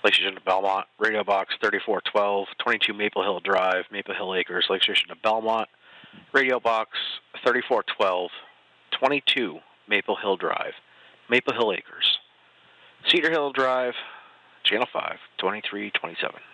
Lake Station to Belmont, radio box 3412, 22 Maple Hill Drive, Maple Hill Acres, Lake Station to Belmont, radio box 3412, 22 Maple Hill Drive, Maple Hill Acres, Cedar Hill Drive, Channel 5, 2327.